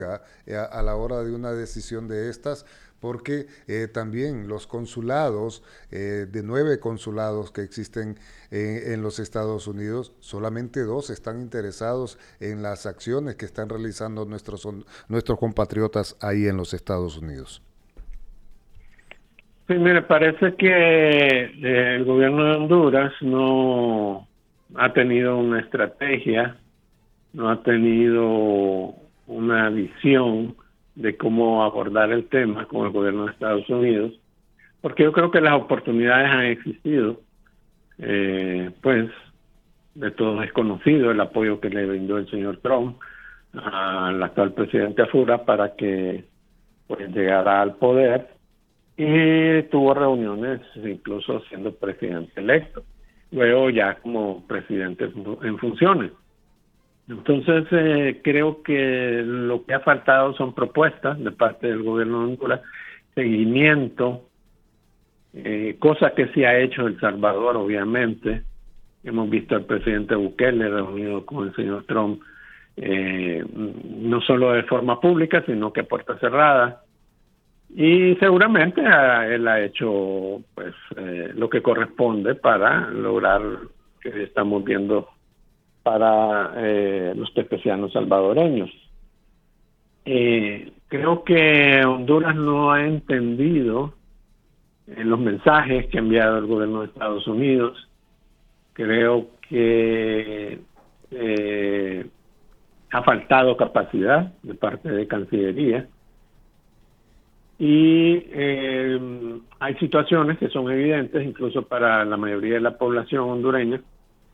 a la hora de una decisión de estas, porque también los consulados, de 9 consulados que existen en los Estados Unidos, solamente 2 están interesados en las acciones que están realizando nuestros compatriotas ahí en los Estados Unidos. Sí, mire, parece que el gobierno de Honduras no ha tenido una estrategia, no ha tenido una visión de cómo abordar el tema con el gobierno de Estados Unidos, porque yo creo que las oportunidades han existido, pues de todos es conocido el apoyo que le brindó el señor Trump al actual presidente Afura para que pues llegara al poder, y tuvo reuniones incluso siendo presidente electo, luego ya como presidente en funciones. Entonces, creo que lo que ha faltado son propuestas de parte del gobierno de Honduras, seguimiento, cosa que sí ha hecho El Salvador, obviamente. Hemos visto al presidente Bukele reunido con el señor Trump, no solo de forma pública, sino que a puerta cerrada. Y seguramente él ha hecho pues lo que corresponde para lograr que estamos viendo para los tepecianos salvadoreños. Creo que Honduras no ha entendido los mensajes que ha enviado el gobierno de Estados Unidos. Creo que ha faltado capacidad de parte de Cancillería, y hay situaciones que son evidentes, incluso para la mayoría de la población hondureña,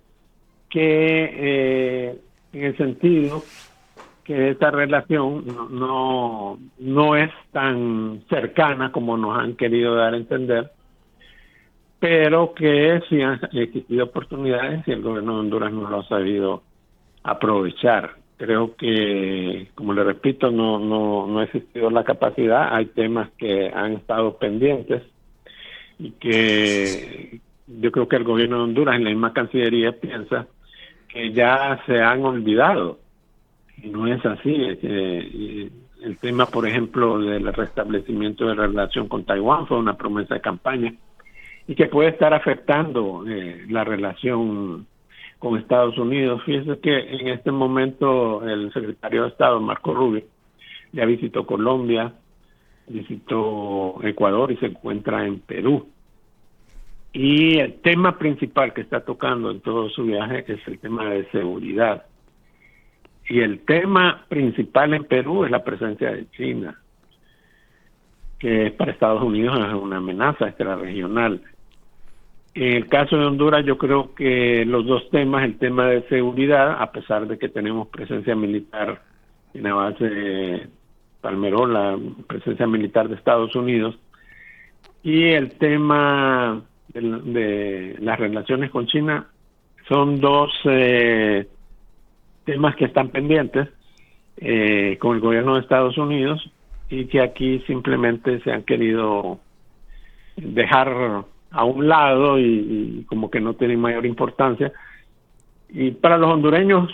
que en el sentido que esta relación no es tan cercana como nos han querido dar a entender, pero que sí han existido oportunidades y el gobierno de Honduras no lo ha sabido aprovechar. Creo que, como le repito, no ha existido la capacidad. Hay temas que han estado pendientes y que yo creo que el gobierno de Honduras, en la misma Cancillería, piensa que ya se han olvidado. Y no es así. El tema, por ejemplo, del restablecimiento de la relación con Taiwán fue una promesa de campaña y que puede estar afectando la relación con Estados Unidos. Fíjese que en este momento el secretario de Estado, Marco Rubio, ya visitó Colombia, visitó Ecuador y se encuentra en Perú. Y el tema principal que está tocando en todo su viaje es el tema de seguridad. Y el tema principal en Perú es la presencia de China, que para Estados Unidos es una amenaza extrarregional. En el caso de Honduras, yo creo que los dos temas, el tema de seguridad, a pesar de que tenemos presencia militar en la base de Palmerón, la presencia militar de Estados Unidos, y el tema de las relaciones con China, son dos temas que están pendientes con el gobierno de Estados Unidos, y que aquí simplemente se han querido dejar a un lado y como que no tienen mayor importancia. Y para los hondureños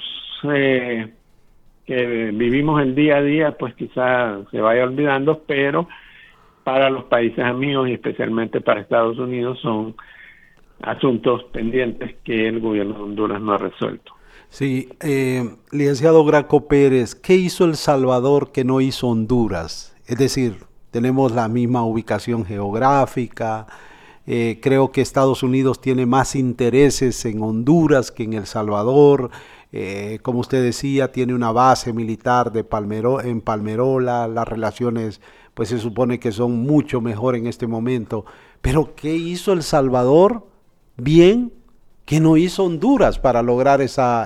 que vivimos el día a día, pues quizás se vaya olvidando, pero para los países amigos y especialmente para Estados Unidos son asuntos pendientes que el gobierno de Honduras no ha resuelto. Sí, licenciado Graco Pérez, ¿qué hizo El Salvador que no hizo Honduras? Es decir, tenemos la misma ubicación geográfica. Creo que Estados Unidos tiene más intereses en Honduras que en El Salvador. Como usted decía, tiene una base militar en Palmerola. Las relaciones, pues se supone que son mucho mejor en este momento. Pero ¿qué hizo El Salvador bien que no hizo Honduras para lograr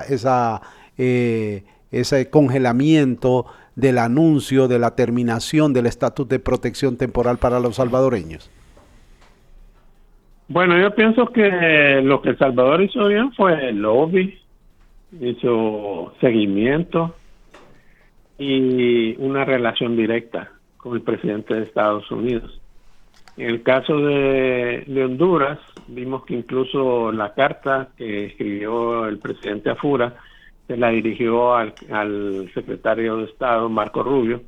ese congelamiento del anuncio de la terminación del estatus de protección temporal para los salvadoreños? Bueno, yo pienso que lo que El Salvador hizo bien fue el lobby, hizo seguimiento y una relación directa con el presidente de Estados Unidos. En el caso de Honduras, vimos que incluso la carta que escribió el presidente Afura se la dirigió al secretario de Estado, Marco Rubio,